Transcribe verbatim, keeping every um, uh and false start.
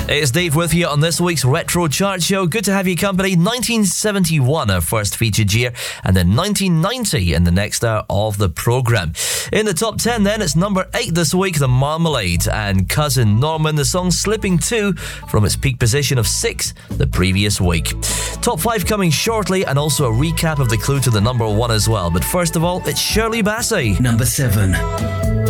It's Dave with you on this week's Retro Chart Show. Good to have you company. nineteen seventy-one, our first featured year, and then nineteen ninety in the next hour of the programme. In the top ten then, it's number eight this week, The Marmalade and Cousin Norman. The song slipping two from its peak position of six the previous week. Top five coming shortly, and also a recap of the clue to the number one as well. But first of all, it's Shirley Bassey. Number seven.